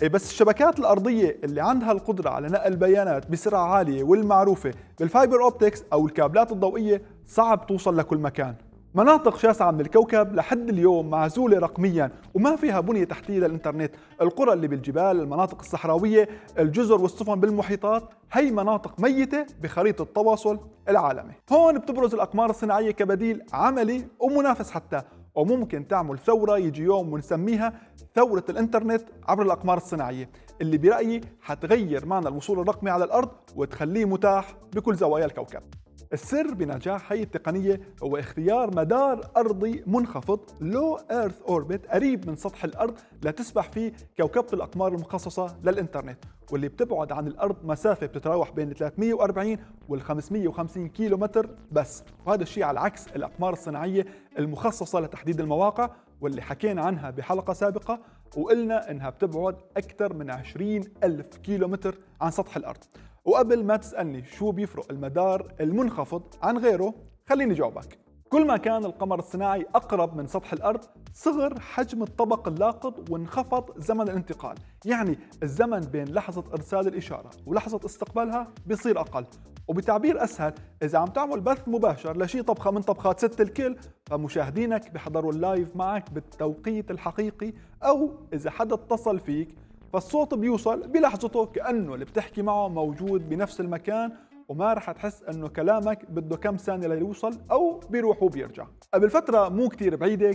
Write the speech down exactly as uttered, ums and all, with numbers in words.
إيه بس الشبكات الأرضية اللي عندها القدرة على نقل بيانات بسرعة عالية والمعروفة بالفايبر أوبتكس أو الكابلات الضوئية صعب توصل لكل مكان. مناطق شاسعة من الكوكب لحد اليوم معزولة رقمياً وما فيها بنية تحتية للإنترنت. القرى اللي بالجبال، المناطق الصحراوية، الجزر والسفن بالمحيطات، هي مناطق ميتة بخريطة التواصل العالمي. هون بتبرز الأقمار الصناعية كبديل عملي ومنافس حتى، وممكن تعمل ثورة يجي يوم ونسميها ثورة الإنترنت عبر الأقمار الصناعية، اللي برأيي حتغير معنى الوصول الرقمي على الأرض وتخليه متاح بكل زوايا الكوكب. السر بنجاح هي التقنية هو اختيار مدار أرضي منخفض Low Earth Orbit قريب من سطح الأرض لتسبح فيه كوكبة الأقمار المخصصة للإنترنت، واللي بتبعد عن الأرض مسافة بتتراوح بين ثلاثمئة وأربعين وال خمسمئة وخمسين كيلو متر بس. وهذا الشيء على عكس الأقمار الصناعية المخصصة لتحديد المواقع واللي حكينا عنها بحلقة سابقة وقلنا إنها بتبعد أكثر من عشرين ألف كيلو متر عن سطح الأرض. وقبل ما تسألني شو بيفرق المدار المنخفض عن غيره، خليني جاوبك. كل ما كان القمر الصناعي أقرب من سطح الأرض صغر حجم الطبق اللاقط وانخفض زمن الانتقال، يعني الزمن بين لحظة إرسال الإشارة ولحظة استقبالها بيصير أقل. وبتعبير أسهل، إذا عم تعمل بث مباشر لشي طبخة من طبخات ست الكل فمشاهدينك بيحضروا اللايف معك بالتوقيت الحقيقي، أو إذا حدا اتصل فيك فالصوت بيوصل بلحظته كأنه اللي بتحكي معه موجود بنفس المكان، وما رح تحس انه كلامك بده كم ثانية ليوصل او بيروح وبيرجع. قبل فترة مو كتير بعيدة